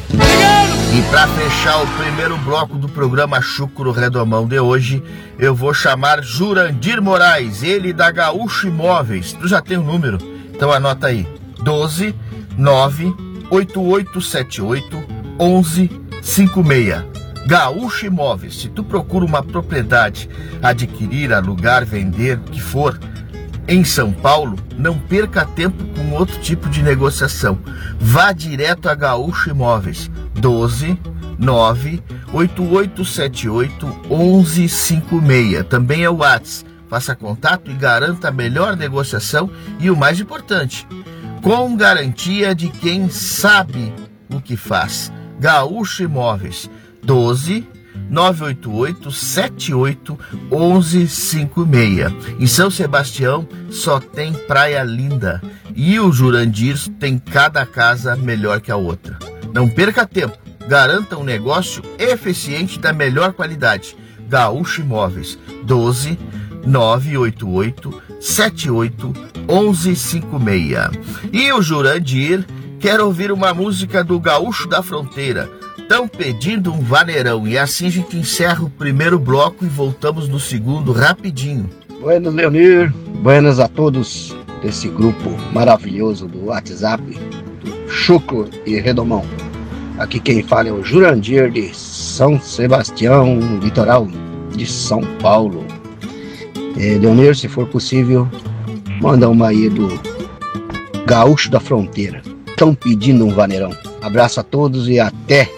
E para fechar o primeiro bloco do programa Chucro Redomão de hoje, eu vou chamar Jurandir Moraes, ele da Gaúcho Imóveis. Tu já tem o número? Então anota aí, 12 98878 1156. Gaúcho Imóveis. Se tu procura uma propriedade, adquirir, alugar, vender, o que for, em São Paulo, não perca tempo com outro tipo de negociação. Vá direto a Gaúcho Imóveis, 12 98878 1156. Também é o WhatsApp. Faça contato e garanta a melhor negociação e o mais importante, com garantia de quem sabe o que faz. Gaúcho Imóveis, 12 988 78 1156. Em São Sebastião só tem praia linda e o Jurandir tem cada casa melhor que a outra. Não perca tempo, garanta um negócio eficiente da melhor qualidade. Gaúcho Imóveis, 12 988 78 1156. E o Jurandir quer ouvir uma música do Gaúcho da Fronteira. Estão pedindo um vaneirão. E assim a gente encerra o primeiro bloco e voltamos no segundo rapidinho. Buenas, Leonir. Buenas a todos desse grupo maravilhoso do WhatsApp, do Chucro e Redomão. Aqui quem fala é o Jurandir de São Sebastião, litoral de São Paulo. Leonir, se for possível, manda uma aí do Gaúcho da Fronteira. Estão pedindo um vaneirão. Abraço a todos e até